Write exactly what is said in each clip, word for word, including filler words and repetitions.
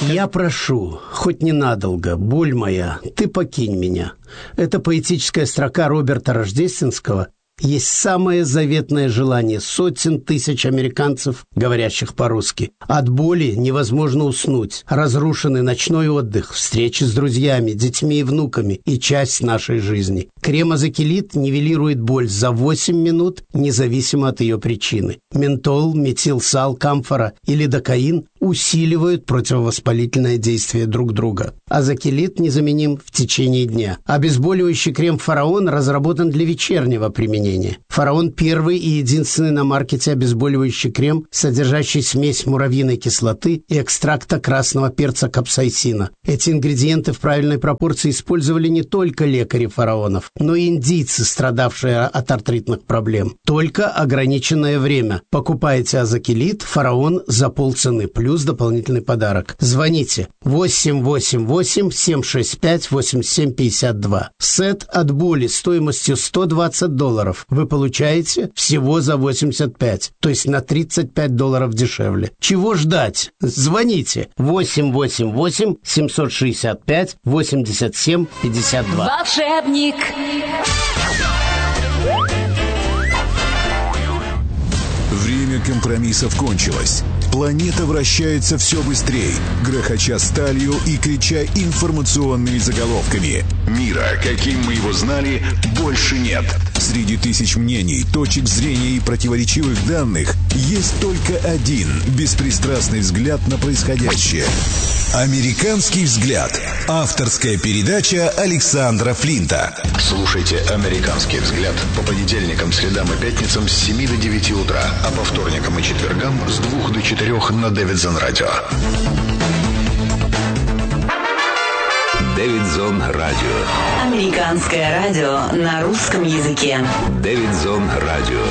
Я прошу, хоть ненадолго, боль моя, ты покинь меня. Это поэтическая строка Роберта Рождественского есть самое заветное желание сотен тысяч американцев, говорящих по-русски. От боли невозможно уснуть. Разрушенный ночной отдых, встречи с друзьями, детьми и внуками и часть нашей жизни. Крем Азакилит нивелирует боль за восемь минут, независимо от ее причины. Ментол, метилсал, камфора и лидокаин усиливают противовоспалительное действие друг друга. Азакилит незаменим в течение дня. Обезболивающий крем «Фараон» разработан для вечернего применения. «Фараон» – первый и единственный на маркете обезболивающий крем, содержащий смесь муравьиной кислоты и экстракта красного перца капсаицина. Эти ингредиенты в правильной пропорции использовали не только лекари фараонов, но и индийцы, страдавшие от артритных проблем. Только ограниченное время. Покупайте Азакилит «Фараон» за полцены, плюс дополнительный подарок. Звоните восемь восемь восемь семь шесть пять восемь семь пять два. Сет от боли стоимостью сто двадцать долларов вы получаете всего за восемьдесят пять, то есть на тридцать пять долларов дешевле. Чего ждать? Звоните восемь восемь восемь семь шесть пять восемьдесят семь пятьдесят два. Волшебник. Время компромиссов кончилось. Планета вращается все быстрее, грохоча сталью и крича информационными заголовками. Мира, каким мы его знали, больше нет. Среди тысяч мнений, точек зрения и противоречивых данных есть только один беспристрастный взгляд на происходящее. «Американский взгляд». Авторская передача Александра Флинта. Слушайте «Американский взгляд» по понедельникам, средам и пятницам с семи до девяти утра, а по вторникам и четвергам с двух до четырех на Дэвидсон Радио. Дэвидсон Радио. Американское радио на русском языке. Дэвидсон Радио.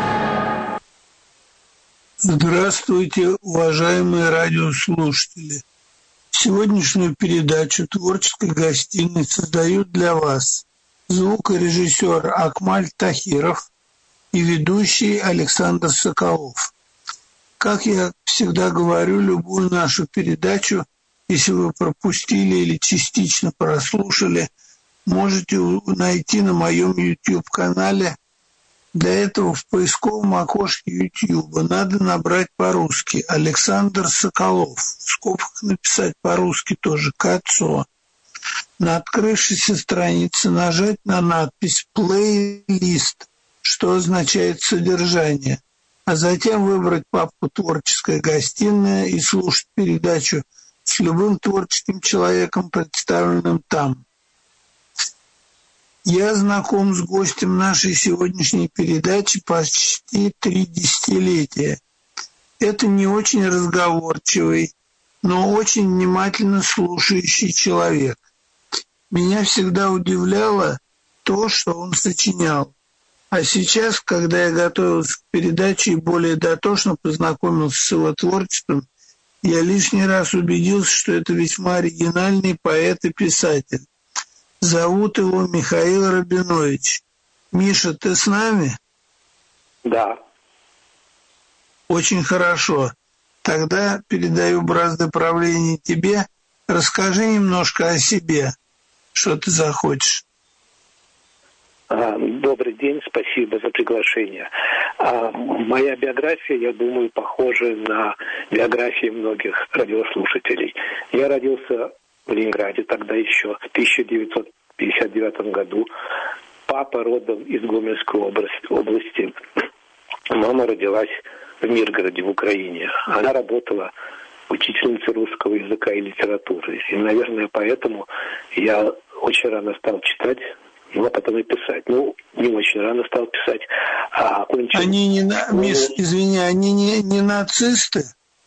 Здравствуйте, уважаемые радиослушатели. Сегодняшнюю передачу «Творческой гостиной» создают для вас звукорежиссер Акмаль Тахиров и ведущий Александр Соколов. Как я всегда говорю, любую нашу передачу, если вы пропустили или частично прослушали, можете найти на моем YouTube-канале. Для этого в поисковом окошке YouTube надо набрать по-русски «Александр Соколов». В скобках написать по-русски тоже «Кацо». На открывшейся странице нажать на надпись «Плейлист», что означает «содержание», а затем выбрать папку «Творческая гостиная» и слушать передачу с любым творческим человеком, представленным там. Я знаком с гостем нашей сегодняшней передачи почти три десятилетия. Это не очень разговорчивый, но очень внимательно слушающий человек. Меня всегда удивляло то, что он сочинял. А сейчас, когда я готовился к передаче и более дотошно познакомился с его творчеством, я лишний раз убедился, что это весьма оригинальный поэт и писатель. Зовут его Михаил Рабинович. Миша, ты с нами? Да. Очень хорошо. Тогда передаю бразды правления тебе. Расскажи немножко о себе, что ты захочешь. Добрый день, спасибо за приглашение. Моя биография, я думаю, похожа на биографии многих радиослушателей. Я родился в Ленинграде тогда еще, в тысяча девятьсот пятьдесят девятом году. Папа родом из Гомельской области. Мама родилась в Миргороде, в Украине. Она работала учительницей русского языка и литературы. И, наверное, поэтому я очень рано стал читать, ну, а потом и писать. Ну, не очень рано стал писать, а окончил... Они не... Ну, Миш, извини, они не, не нацисты?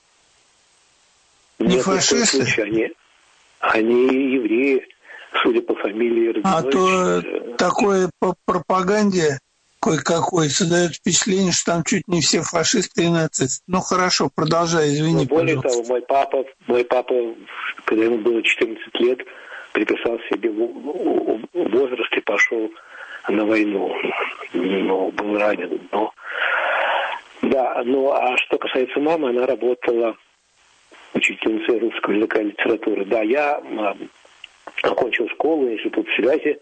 Не нет, фашисты? Они, они евреи, судя по фамилии Рабинович. А то такое по пропаганде кое-какой создает впечатление, что там чуть не все фашисты и нацисты. Ну, хорошо, продолжай, извини, Но более пожалуйста. того, мой папа, мой папа, когда ему было четырнадцать лет, приписал себе возраст и пошел на войну. Но был ранен. Но... Да, ну а что касается мамы, она работала учительницей русского языка и литературы. Да, я окончил школу, институт связи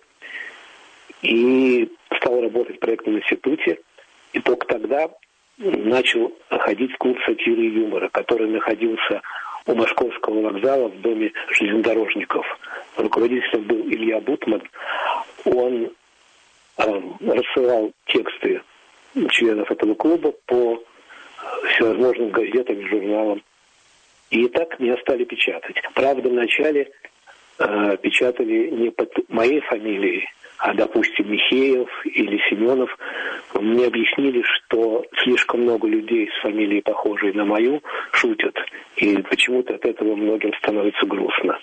и стал работать в проектном институте. И только тогда начал ходить в клуб сатиры и юмора, который находился у Московского вокзала в доме железнодорожников. Руководителем был Илья Бутман. Он э, рассылал тексты членов этого клуба по всевозможным газетам и журналам. И так меня стали печатать. Правда, вначале э, печатали не под моей фамилией, а, допустим, Михеев или Семенов. Мне объяснили, что слишком много людей с фамилией, похожей на мою, шутят. И почему-то от этого многим становится грустно.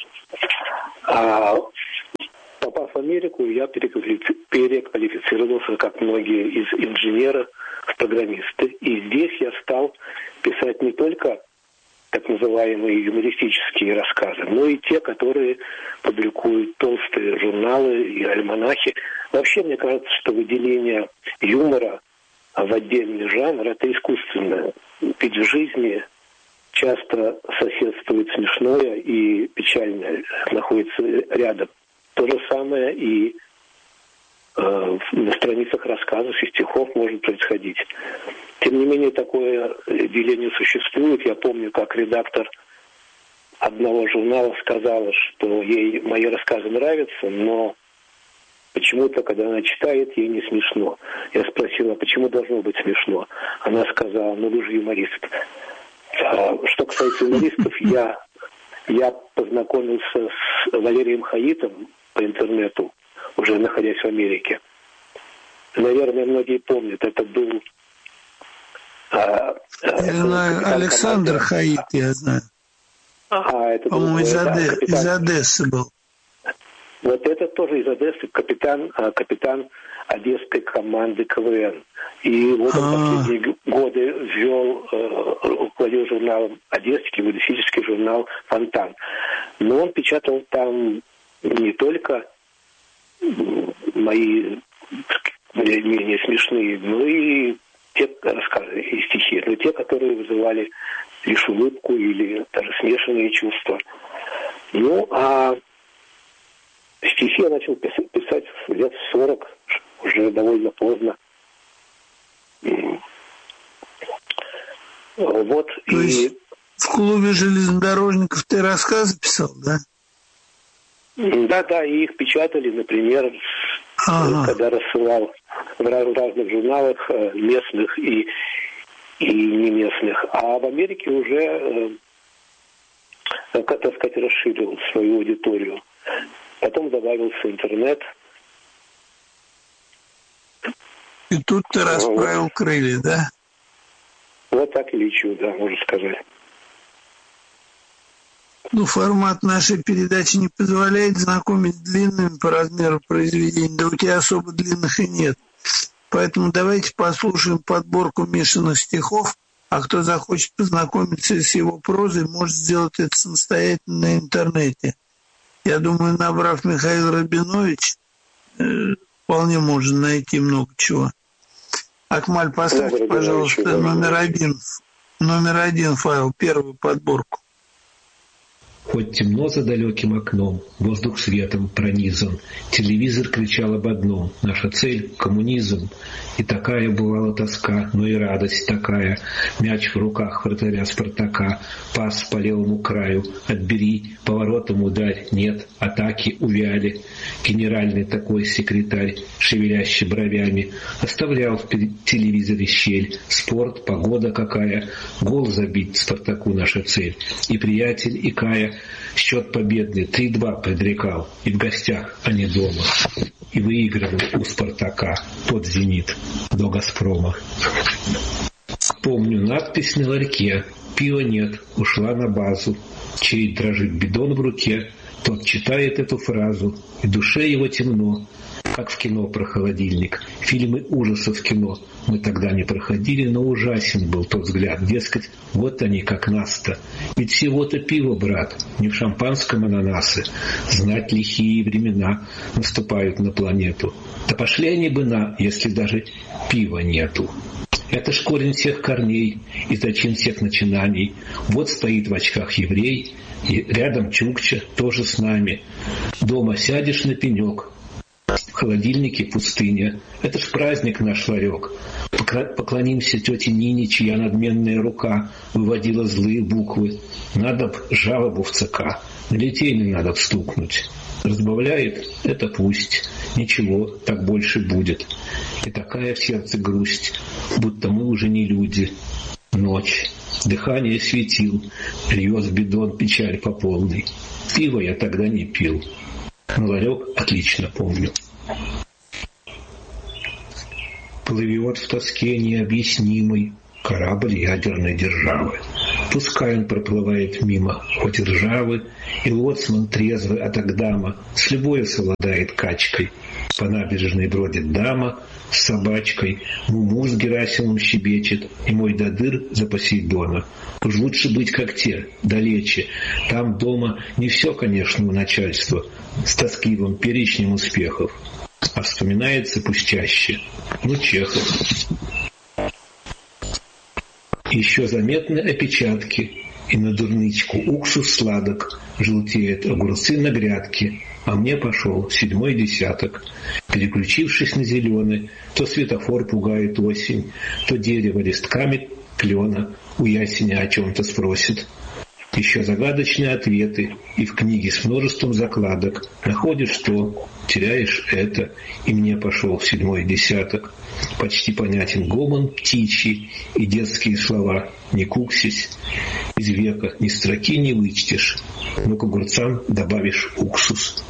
А попав в Америку, я переквалифицировался, как многие из инженеров, в программисты. И здесь я стал писать не только так называемые юмористические рассказы, но и те, которые публикуют толстые журналы и альманахи. Вообще, мне кажется, что выделение юмора в отдельный жанр – это искусственное. Ведь в жизни часто соседствует смешное и печальное, находится рядом. То же самое и э, на страницах рассказов и стихов может происходить. Тем не менее, такое деление существует. Я помню, как редактор одного журнала сказала, что ей мои рассказы нравятся, но почему-то, когда она читает, ей не смешно. Я спросила, почему должно быть смешно? Она сказала, ну вы же юморист. А что касается юмористов, я, я познакомился с Валерием Хаитом по интернету, уже находясь в Америке. Наверное, многие помнят, это был... А, я знаю, Александр команды. Хаит, я знаю. Ага, это По-моему, был, из, да, Оде... капитан. из Одессы был. Вот это тоже из Одессы, капитан, капитан одесской команды КВН. И вот он А-а-а. последние годы ввел, руководил журналом одесский юмористический журнал «Фонтан». Но он печатал там не только мои более-менее смешные, но и те рассказы и стихи, но те, которые вызывали лишь улыбку или даже смешанные чувства. Ну, а стихи я начал писать лет в сорок, уже довольно поздно. Вот. То и... есть в клубе железнодорожников ты рассказы писал, да? Да, да, и их печатали, например, ага. когда рассылал в разных журналах местных и, и не местных. А в Америке уже, как так сказать, расширил свою аудиторию. Потом добавился интернет. И тут ты расправил вот. крылья, да? Вот так и лечу, да, можно сказать. Ну, формат нашей передачи не позволяет знакомить с длинными по размеру произведений, да у тебя особо длинных и нет. Поэтому давайте послушаем подборку Мишиных стихов, а кто захочет познакомиться с его прозой, может сделать это самостоятельно на интернете. Я думаю, набрав Михаил Рабинович, э, вполне можно найти много чего. Акмаль, поставьте, пожалуйста, номер один, номер один файл, первую подборку. Хоть темно за далеким окном, воздух светом пронизан, телевизор кричал об одном: наша цель — коммунизм. И такая бывала тоска, но и радость такая. Мяч в руках вратаря Спартака, пас по левому краю, отбери, поворотом ударь, нет, атаки увяли. Генеральный такой секретарь, шевелящий бровями, оставлял в телевизоре щель. Спорт, погода какая, гол забить Спартаку наша цель. И приятель, и Кая счет победный три-два предрекал, и в гостях, а не дома. И выигрывал у Спартака тот «Зенит» до «Газпрома». Помню надпись на ларьке: пива нет, ушла на базу. Чей дрожит бидон в руке, тот читает эту фразу, и душе его темно, как в кино про холодильник. Фильмы ужасов в кино мы тогда не проходили, но ужасен был тот взгляд. Дескать, вот они, как нас-то. Ведь всего-то пиво, брат, не в шампанском ананасы. Знать лихие времена наступают на планету. Да пошли они бы на, если даже пива нету. Это ж корень всех корней и зачин всех начинаний. Вот стоит в очках еврей, и рядом чукча, тоже с нами. Дома сядешь на пенек, в холодильнике пустыня. Это ж праздник наш ларек. Поклонимся тете Нине, чья надменная рука выводила злые буквы. Надо б жалобу в ЦК, на детей не надо стукнуть. Разбавляет — это пусть. Ничего, так больше будет. И такая в сердце грусть, будто мы уже не люди. Ночь. Дыхание светил. Льет в бидон печаль по полной. Пиво я тогда не пил. Но ларек отлично помню. Плывет в тоске необъяснимой корабль ядерной державы. Пускай он проплывает мимо, хоть и ржавый, и лоцман трезвый от Агдама с любовью совладает качкой. По набережной бродит дама с собачкой, Муму с Герасимом щебечет, и мой додыр за Посейдона. Уж лучше быть как те, далече. Там дома не все, конечно, у начальства, с тоскливым перечнем успехов. А вспоминается пусть чаще. Ну, Чехов. Еще заметны опечатки, и на дурничку уксус сладок, желтеют огурцы на грядке, а мне пошел седьмой десяток. Переключившись на зеленый, то светофор пугает осень, то дерево листками клена у ясеня о чем-то спросит. Еще загадочные ответы, и в книге с множеством закладок находишь то, теряешь это, и мне пошел седьмой десяток. Почти понятен гомон птичий и детские слова «не куксись». Из века ни строки не вычтешь, но к огурцам добавишь уксус.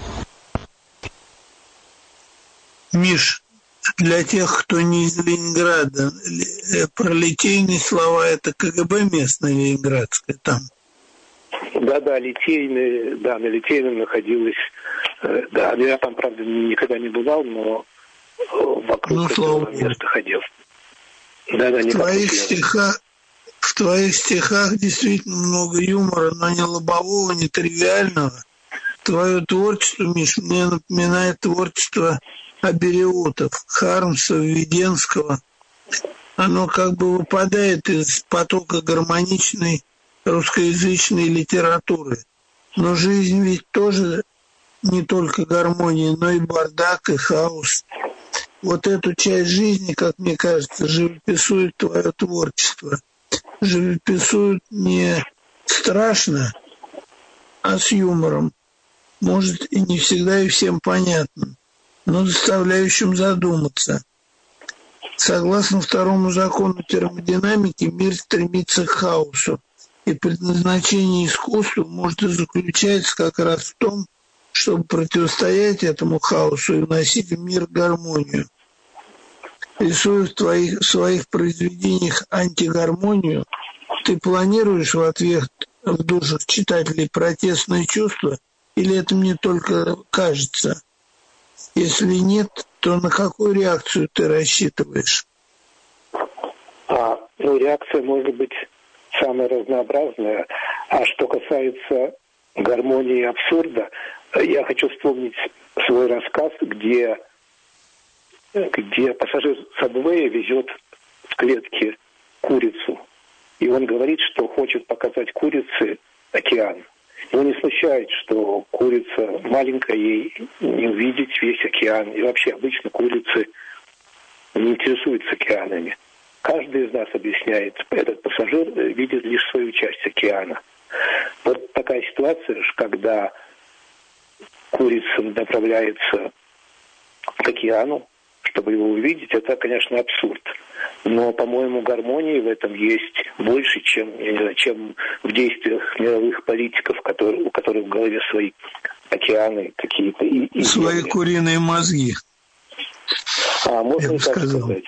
Миш, для тех, кто не из Ленинграда, про литейные слова — это КГБ местное ленинградское там. Да-да, Литейный, да, на Литейном находилась, э, да, я там, правда, никогда не бывал, но вокруг ну, этого места ходил. Да-да, в твоих стихах, в твоих стихах действительно много юмора, но не лобового, не тривиального. Твое творчество, Миш, мне напоминает творчество абериутов, Хармса, Введенского. Оно как бы выпадает из потока гармоничной русскоязычной литературы. Но жизнь ведь тоже не только гармония, но и бардак, и хаос. Вот эту часть жизни, как мне кажется, живописует твое творчество. Живописует не страшно, а с юмором. Может, и не всегда и всем понятным, но заставляющим задуматься. Согласно второму закону термодинамики, мир стремится к хаосу. И предназначение искусства может и заключается как раз в том, чтобы противостоять этому хаосу и вносить в мир гармонию. Рисуя в твоих в своих произведениях антигармонию, ты планируешь в ответ в душах читателей протестные чувства, или это мне только кажется? Если нет, то на какую реакцию ты рассчитываешь? А, ну, реакция может быть самая разнообразная. А что касается гармонии и абсурда, я хочу вспомнить свой рассказ, где, где пассажир Сабвея везет в клетке курицу. И он говорит, что хочет показать курице океан. Его не смущает, что курица маленькая, ей не увидеть весь океан. И вообще обычно курицы не интересуются океанами. Каждый из нас объясняет, этот пассажир видит лишь свою часть океана. Вот такая ситуация, когда курица направляется к океану, чтобы его увидеть, это, конечно, абсурд. Но, по-моему, гармонии в этом есть больше, чем, я не знаю, чем в действиях мировых политиков, которые, у которых в голове свои океаны какие-то. И, и свои куриные мозги. А можно так сказать?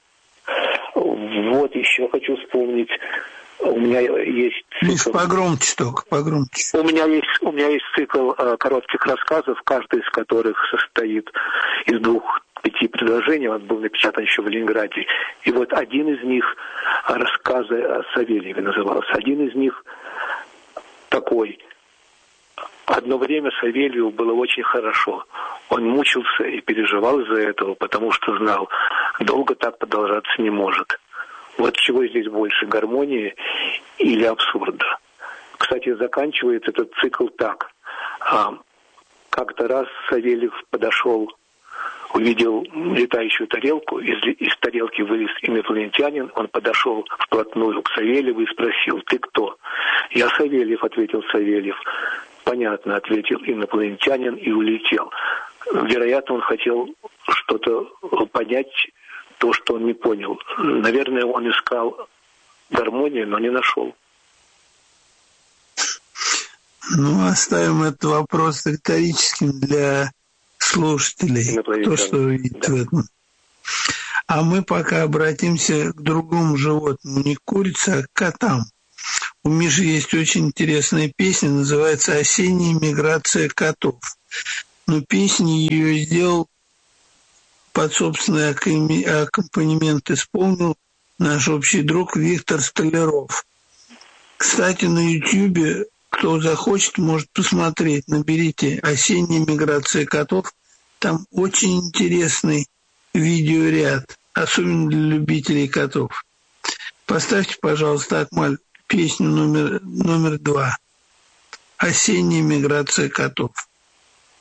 Вот еще хочу вспомнить. У меня есть цикл... Миш, погромче только, погромче. У меня есть, у меня есть цикл э, коротких рассказов, каждый из которых состоит из двух-пяти предложений. Он был напечатан еще в Ленинграде. И вот один из них, рассказы о Савельеве назывался. Один из них такой. Одно время Савельеву было очень хорошо. Он мучился и переживал из-за этого, потому что знал, долго так продолжаться не может. Вот чего здесь больше, гармонии или абсурда? Кстати, заканчивается этот цикл так. Как-то раз Савельев подошел, увидел летающую тарелку, из, из тарелки вылез инопланетянин, он подошел вплотную к Савельеву и спросил: «Ты кто?» «Я Савельев», — ответил Савельев. «Понятно», — ответил инопланетянин и улетел. Вероятно, он хотел что-то понять, то, что он не понял. Наверное, он искал гармонию, но не нашел. Ну, оставим этот вопрос риторическим для слушателей, то, что вы видите, да, в этом. А мы пока обратимся к другому животному, не к курице, а к котам. У Миши есть очень интересная песня, называется «Осенняя миграция котов». Но песню ее сделал, под собственный аккомпанемент исполнил наш общий друг Виктор Столяров. Кстати, на Ютьюбе, кто захочет, может посмотреть. Наберите «Осенняя миграция котов». Там очень интересный видеоряд, особенно для любителей котов. Поставьте, пожалуйста, Акмаль, песню номер, номер два. «Осенняя миграция котов».